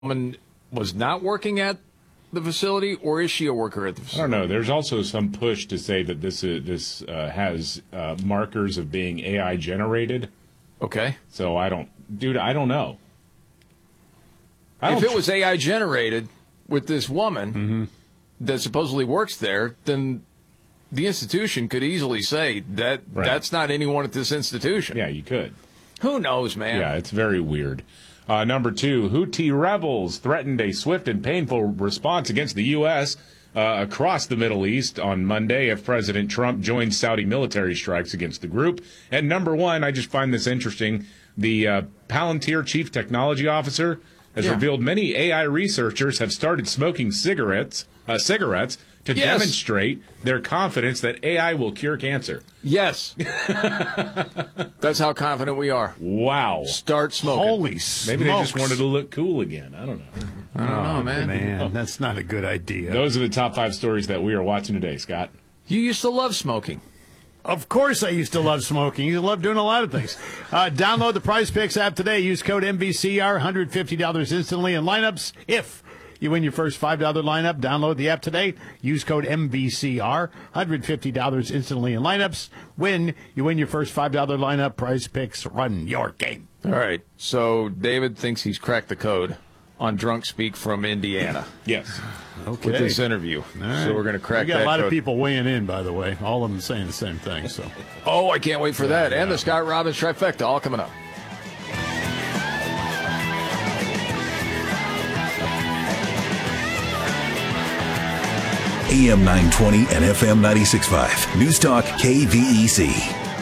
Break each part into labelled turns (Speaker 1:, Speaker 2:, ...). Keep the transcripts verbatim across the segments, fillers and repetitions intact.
Speaker 1: woman was not working at the facility, or is she a worker at the facility?
Speaker 2: I don't know. There's also some push to say that this is, this uh, has uh, markers of being A I generated.
Speaker 1: Okay.
Speaker 2: So I don't, dude, I don't know. I
Speaker 1: if
Speaker 2: don't
Speaker 1: it was A I generated with this woman
Speaker 2: mm-hmm.
Speaker 1: that supposedly works there, then the institution could easily say that
Speaker 2: right.
Speaker 1: that's not anyone at this institution.
Speaker 2: Yeah, you could.
Speaker 1: Who knows, man?
Speaker 2: Yeah, it's very weird. Uh, number two, Houthi rebels threatened a swift and painful response against the U S uh, across the Middle East on Monday if President Trump joins Saudi military strikes against the group. And number one, I just find this interesting, the uh, Palantir chief technology officer has
Speaker 1: yeah.
Speaker 2: revealed many A I researchers have started smoking cigarettes, uh, cigarettes to
Speaker 1: yes.
Speaker 2: demonstrate their confidence that A I will cure cancer.
Speaker 1: Yes. That's how confident we are.
Speaker 2: Wow.
Speaker 1: Start smoking.
Speaker 3: Holy smokes.
Speaker 2: Maybe they just wanted to look cool again. I don't know.
Speaker 1: I don't
Speaker 3: oh,
Speaker 1: know, man.
Speaker 3: Man, that's not a good idea.
Speaker 2: Those are the top five stories that we are watching today, Scott.
Speaker 1: You used to love smoking.
Speaker 3: Of course I used to love smoking. You love doing a lot of things. Uh, download the Prize Picks app today. Use code M V C R, one hundred fifty dollars instantly in lineups. If you win your first five dollar lineup, download the app today. Use code M V C R, one hundred fifty dollars instantly in lineups. Win, you win your first five dollar lineup. Prize Picks, run your game.
Speaker 1: All right. So David thinks he's cracked the code on drunk speak from Indiana.
Speaker 2: Yes.
Speaker 3: Okay.
Speaker 1: With this interview.
Speaker 3: Right.
Speaker 1: So we're going to crack
Speaker 3: We got
Speaker 1: that
Speaker 3: a lot
Speaker 1: code.
Speaker 3: of people weighing in, by the way. All of them saying the same thing. So.
Speaker 1: Oh, I can't wait for that. And the Scott Robbins trifecta all coming up.
Speaker 4: A M nine twenty and F M ninety-six point five. News Talk K V E C.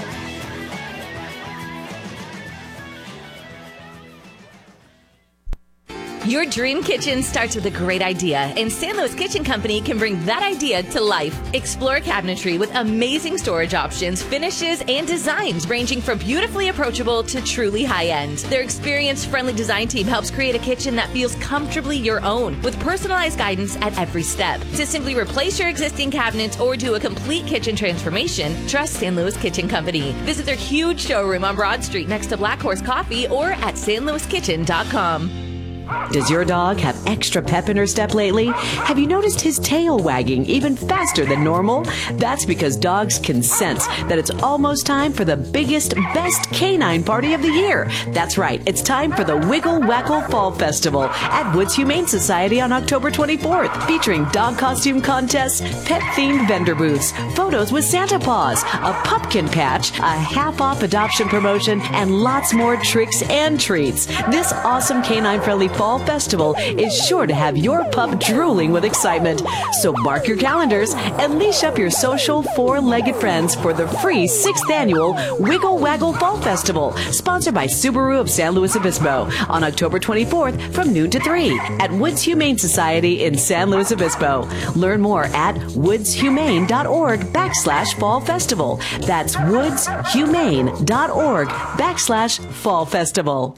Speaker 5: Your dream kitchen starts with a great idea, and San Luis Kitchen Company can bring that idea to life. Explore cabinetry with amazing storage options, finishes, and designs ranging from beautifully approachable to truly high-end. Their experienced, friendly design team helps create a kitchen that feels comfortably your own, with personalized guidance at every step. To simply replace your existing cabinets or do a complete kitchen transformation, trust San Luis Kitchen Company. Visit their huge showroom on Broad Street next to Black Horse Coffee or at san luis kitchen dot com.
Speaker 6: Does your dog have extra pep in her step lately? Have you noticed his tail wagging even faster than normal? That's because dogs can sense that it's almost time for the biggest, best canine party of the year. That's right, it's time for the Wiggle Waggle Fall Festival at Woods Humane Society on October twenty-fourth, featuring dog costume contests, pet-themed vendor booths, photos with Santa Paws, a pumpkin patch, a half-off adoption promotion, and lots more tricks and treats. This awesome canine-friendly Fall Festival is sure to have your pup drooling with excitement. So mark your calendars and leash up your social four-legged friends for the free sixth annual Wiggle Waggle Fall Festival, sponsored by Subaru of San Luis Obispo, on October twenty-fourth from noon to three at Woods Humane Society in San Luis Obispo. Learn more at woodshumane.org backslash fall festival. That's woodshumane.org backslash fall festival.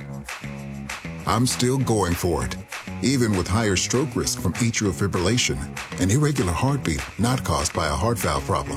Speaker 7: I'm still going for it, even with higher stroke risk from atrial fibrillation, an irregular heartbeat not caused by a heart valve problem.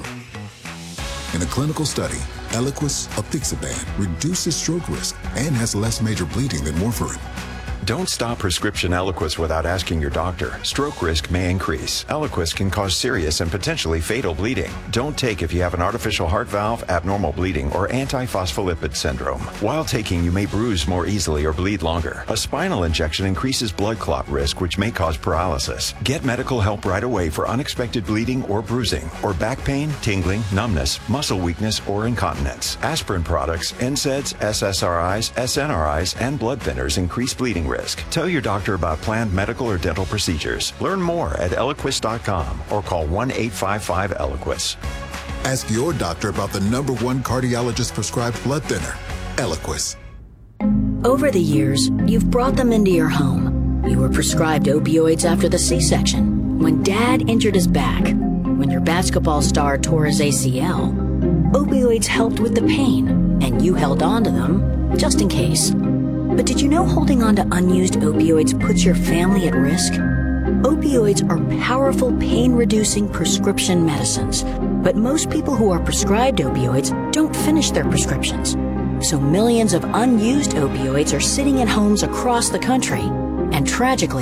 Speaker 7: In a clinical study, Eliquis apixaban reduces stroke risk and has less major bleeding than warfarin.
Speaker 8: Don't stop prescription Eliquis without asking your doctor. Stroke risk may increase. Eliquis can cause serious and potentially fatal bleeding. Don't take if you have an artificial heart valve, abnormal bleeding, or antiphospholipid syndrome. While taking, you may bruise more easily or bleed longer. A spinal injection increases blood clot risk, which may cause paralysis. Get medical help right away for unexpected bleeding or bruising, or back pain, tingling, numbness, muscle weakness, or incontinence. Aspirin products, N SAIDs, S S R Is, S N R Is, and blood thinners increase bleeding risk. Risk. Tell your doctor about planned medical or dental procedures. Learn more at eliquis dot com or call one eight five five Eliquis.
Speaker 7: Ask your doctor about the number one cardiologist prescribed blood thinner, Eliquis.
Speaker 9: Over the years, you've brought them into your home. You were prescribed opioids after the C-section, when Dad injured his back, when your basketball star tore his A C L. Opioids helped with the pain, and you held on to them just in case. But did you know holding on to unused opioids puts your family at risk? Opioids are powerful pain-reducing prescription medicines, but most people who are prescribed opioids don't finish their prescriptions. So millions of unused opioids are sitting in homes across the country, And tragically,